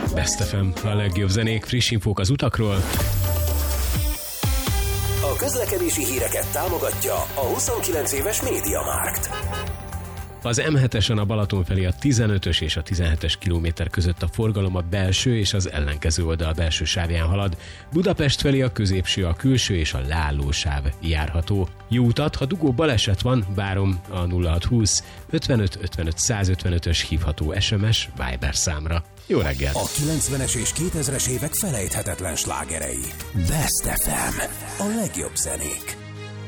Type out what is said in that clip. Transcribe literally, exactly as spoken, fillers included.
Best ef em, a legjobb zenék, friss infók az utakról. A közlekedési híreket támogatja a huszonkilenc éves MediaMarkt. Az em hetesen a Balaton felé a tizenötös és a tizenhetes kilométer között a forgalom a belső és az ellenkező oldal belső sávján halad. Budapest felé a középső, a külső és a leálló sáv járható. Jó utat, ha dugó baleset van, várom a nulla hatszázhúsz ötvenöt ötvenöt százötvenötös hívható es em es Viber számra. Jó reggelt! A kilencvenes és kétezres évek felejthetetlen slágerei. Best ef em. A legjobb zenék.